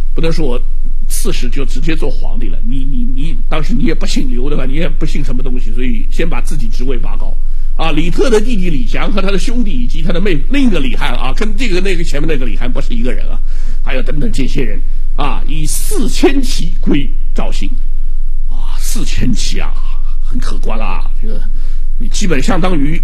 不能说我刺史就直接做皇帝了。你当时你也不姓刘对吧？你也不姓什么东西，所以先把自己职位拔高。啊，李特的弟弟李祥和他的兄弟以及他的另一个李翰啊，跟这个那个前面那个李翰不是一个人啊，还有等等这些人啊，以4000骑归赵兴。啊，4000骑啊，很可观啊，这个你基本相当于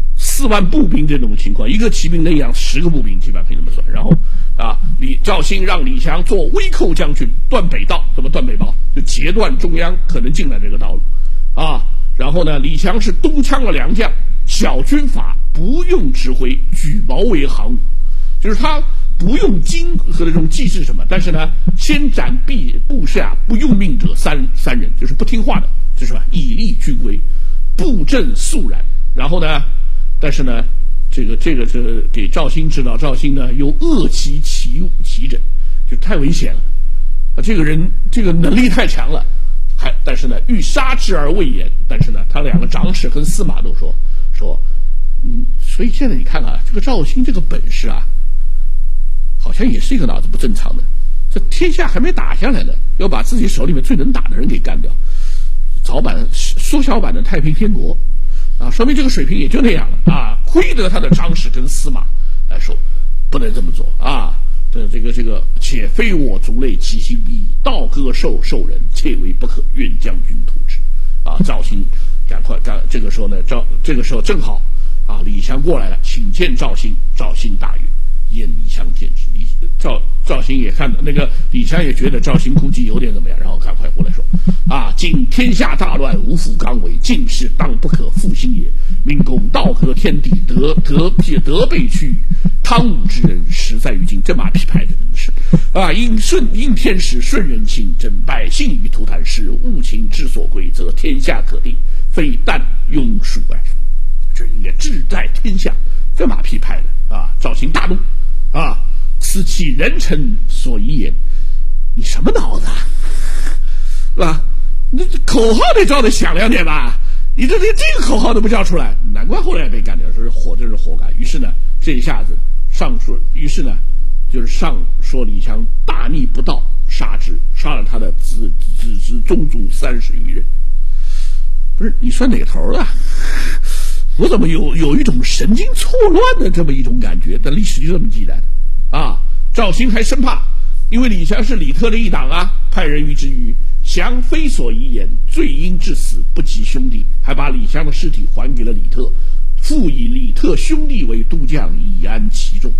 4万步兵这种情况，一个骑兵能养10个步兵，基本上可以这么算。然后啊，赵兴让李祥做微寇将军，断北道。怎么断北道？就截断中央可能进来这个道路啊。然后呢，李祥是东羌了良将，小军法不用指挥，举矛为行伍，就是他不用经和这种计是什么，但是呢，先斩部下不用命者三人，就是不听话的，就是吧，以立军规，布阵肃然。然后呢，但是呢，这个给赵兴知道，赵兴呢又恶其其诊，就太危险了啊！这个人这个能力太强了。但是呢，欲杀之而未言。但是呢，他两个长史跟司马都说，所以现在你看啊，这个赵兴这个本事啊，好像也是一个脑子不正常的。这天下还没打下来呢，要把自己手里面最能打的人给干掉。缩小版的太平天国啊，说明这个水平也就那样了啊。亏得他的长史跟司马来说，不能这么做啊。这个，且非我族类，其心必道歌受人，切为不可。愿将军图之。啊，赵兴赶快这个时候呢，这个时候正好啊，李祥过来了，请见赵兴。赵兴大悦，宴李祥见之。赵兴也看到那个李祥也觉得赵兴估计有点怎么样，然后赶快过来说啊，今天下大乱，无复刚为，进士当不可复兴也。民公道歌天地，德备区域，汤武之人实在于今。这马屁拍的真的是啊！应天时，顺人心，整百姓于涂炭，使物情之所归，则天下可定，非但庸属耳。这应该志在天下。这马屁拍的啊！赵兴大怒啊！此其人臣所宜也。你什么脑子啊？是吧？那口号得叫得响亮点吧？你这连这个口号都不叫出来，难怪后来被干掉，说是真是活该。于是呢，这一下子上说李祥大逆不道，杀了他的子宗族30余人。不是你算哪头啊？我怎么有一种神经错乱的这么一种感觉？但历史就这么记载的啊。赵兴还生怕，因为李祥是李特的一党啊，派人谕之于祥非所宜言，罪因致死，不及兄弟，还把李祥的尸体还给了李特，复以李特兄弟为都将，以安其众。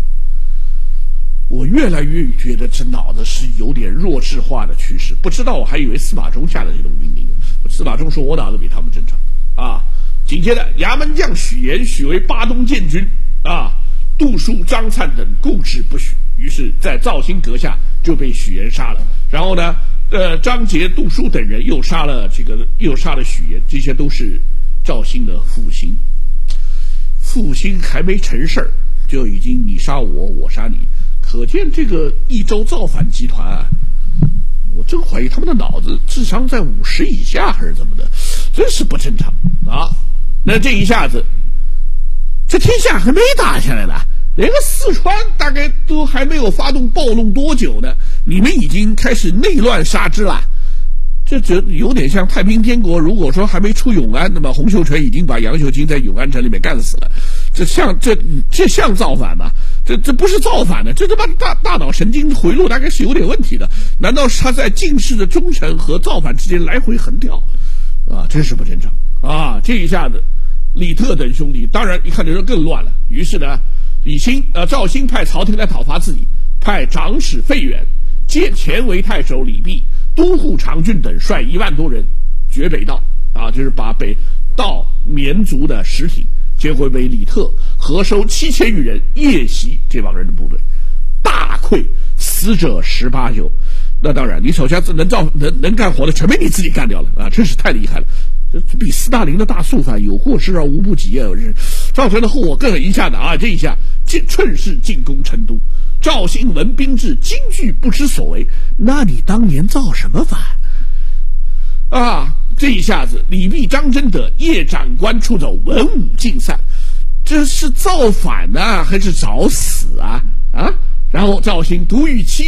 我越来越觉得这脑子是有点弱智化的趋势，不知道我还以为司马衷下的这种命令。司马衷说我脑子比他们正常啊。紧接着衙门将许延许为巴东监军啊，杜叔、张粲等固执不许，于是在赵兴阁下就被许延杀了。然后呢，张杰、杜叔等人又杀了许延，这些都是赵兴的复兴。复兴还没成事儿，就已经你杀我，我杀你。可见这个益州造反集团啊，我真怀疑他们的脑子智商在50以下还是怎么的，真是不正常啊！那这一下子，这天下还没打下来呢，连个四川大概都还没有发动暴动多久呢，你们已经开始内乱杀之了。这有点像太平天国，如果说还没出永安，那么洪秀全已经把杨秀清在永安城里面干死了。这像造反吗？这不是造反的，这他妈大脑神经回路大概是有点问题的。难道是他在进士的忠诚和造反之间来回横跳啊？真是不正常啊！这一下子，李特等兄弟当然一看这人更乱了。于是呢，赵兴派朝廷来讨伐自己，派长史费远、借前为太守李泌、都护长郡等率1万多人绝北道啊，就是把北道绵族的实体接回为李特，合收7000余人，夜袭这帮人的部队，大溃，死者18九。那当然，你手下能干活的全被你自己干掉了啊！真是太厉害了，这比斯大林的大肃反有过之而无不及啊！造成的后果更很一下的啊！这一下趁势进攻成都，赵兴闻兵至，惊惧不知所为。那你当年造什么反啊？这一下子，李泌、张真等夜斩官出走，文武尽散。这是造反呢，还是找死啊？啊！然后赵兴独与妻子坐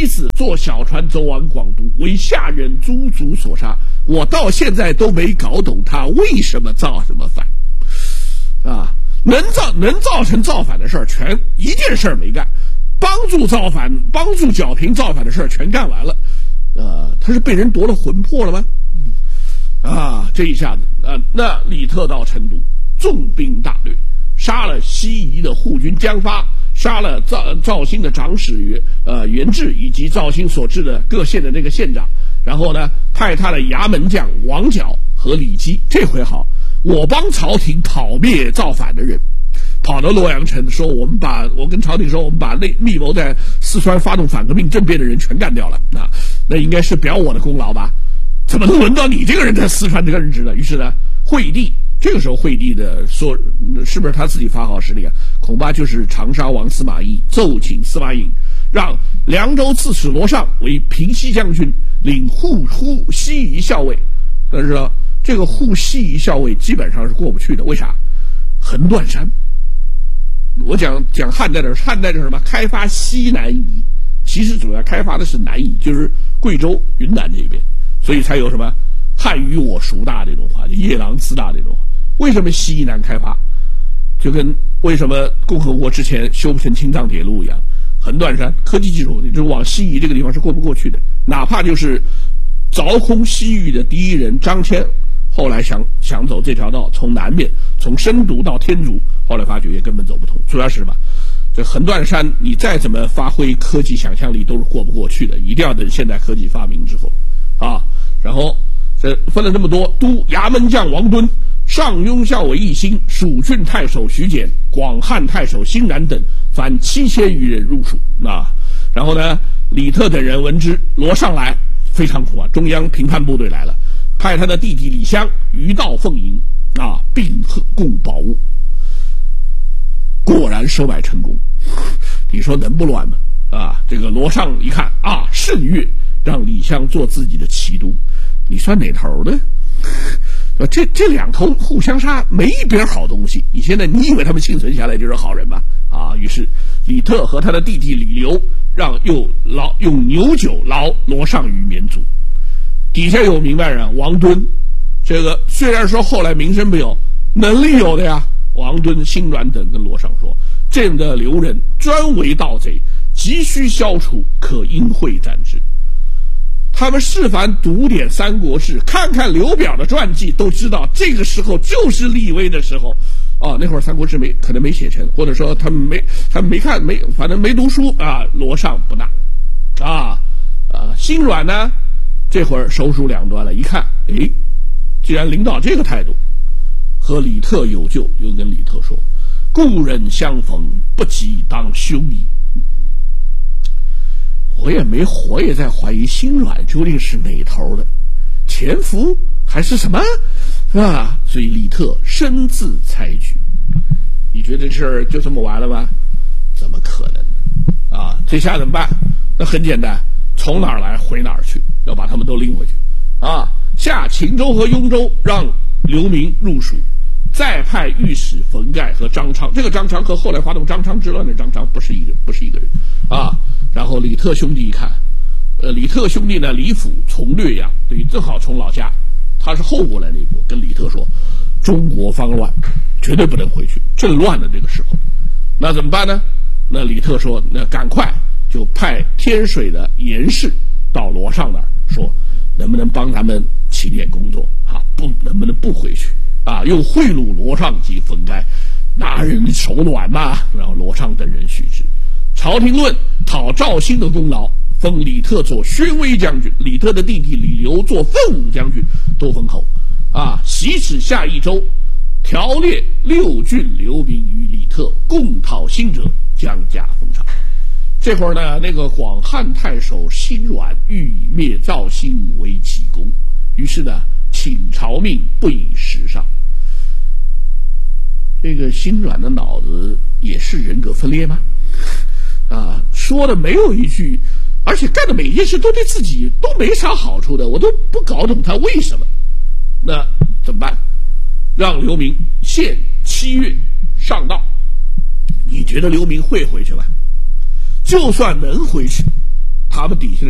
坐小船走往广都，为下人诸族所杀。我到现在都没搞懂他为什么造什么反啊！能造成造反的事儿，全一件事儿没干，帮助剿平造反的事儿全干完了。他是被人夺了魂魄了吗？这一下子那李特到成都，重兵大掠，杀了西夷的护军姜发，杀了赵兴的长史元志以及赵兴所治的各县的那个县长，然后呢，派他的衙门将王角和李基。这回好，我帮朝廷讨灭造反的人，跑到洛阳城说我跟朝廷说我们把密谋在四川发动反革命政变的人全干掉了，那应该是表我的功劳吧？怎么能轮到你这个人在四川这个任职呢？于是呢，惠帝这个时候惠帝的说是不是他自己发号施令啊？恐怕就是长沙王司马懿奏请司马颖，让凉州刺史罗尚为平西将军，领护西夷校尉。但是呢，这个护西夷校尉基本上是过不去的，为啥？横断山。我讲汉代的什么？开发西南夷，其实主要开发的是南夷，就是贵州、云南这边，所以才有什么汉与我孰大这种话，就夜郎自大这种话。为什么西南开发？就跟为什么共和国之前修不成青藏铁路一样，横断山科技技术，你就往西夷这个地方是过不过去的。哪怕就是凿空西域的第一人张骞，后来想走这条道，从南面从深毒到天竺，后来发觉也根本走不通。主要是什么？这横断山，你再怎么发挥科技想象力都是过不过去的，一定要等现代科技发明之后然后这分了这么多，都衙门将王敦、上庸校尉奕兴、蜀郡太守徐简、广汉太守辛然等凡7000余人入蜀。然后呢，李特等人闻之，罗尚来，非常苦啊！中央平叛部队来了，派他的弟弟李湘于道奉迎并供宝物，果然收买成功。你说能不乱吗？这个罗尚一看甚悦，让李湘做自己的骑都。你算哪头的？这两头互相杀，没一边好东西。你以为他们幸存下来就是好人吗？于是李特和他的弟弟李刘用牛酒劳罗尚于绵族。底下有明白人，王敦，这个虽然说后来名声不有，能力有的呀。王敦、辛软等跟罗尚说，这样的刘人专为盗贼，急需消除，可因会斩之。他们是凡读点《三国志》，看看刘表的传记，都知道这个时候就是立威的时候。那会儿《三国志》可能没写成，或者说他们没看，反正没读书罗尚不大辛软呢，这会儿手鼠两端了，一看，既然领导这个态度，和李特有救，又跟李特说：“故人相逢，不及当兄矣。”我也在怀疑辛软究竟是哪头的，潜伏还是什么所以李特深自采取。你觉得这事儿就这么完了吗？怎么可能呢？这下怎么办？那很简单，从哪儿来回哪儿去，要把他们都拎回去下秦州和雍州，让刘明入蜀，再派御史冯盖和张昌。这个张昌和后来发动张昌之乱的张昌不是一个人然后李特兄弟一看，李特兄弟呢，李府从略阳，等于正好从老家，他是后过来那一波，跟李特说，中国方乱，绝对不能回去，正乱的这个时候，那怎么办呢？那李特说，那赶快就派天水的严氏到罗尚那儿说，能不能帮他们起点工作能不能不回去又贿赂罗尚及冯盖，拿人手软嘛。然后罗尚等人许之。朝廷论讨赵兴的功劳，封李特做宣威将军，李特的弟弟李刘做奋武将军，都封侯袭旨下益州，条列6郡流民与李特共讨兴者，将加封赏。这会儿呢，那个广汉太守辛软欲以灭赵兴为己功，于是呢，请朝命不以时上。这个辛软的脑子也是人格分裂吗？说的没有一句，而且干的每一件事都对自己都没啥好处的，我都不搞懂他为什么。那怎么办？让刘明限7月上道。你觉得刘明会回去吗？就算能回去，他们底下的